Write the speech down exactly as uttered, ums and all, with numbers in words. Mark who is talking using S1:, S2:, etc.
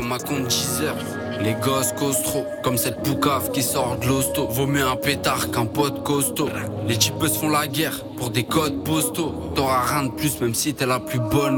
S1: ma compte Deezer. Les gosses causent trop, comme cette poucave qui sort de l'hosto. Vaut mieux un pétard qu'un pote costaud. Les types se font la guerre pour des codes postaux. T'auras rien de plus même si t'es la plus bonne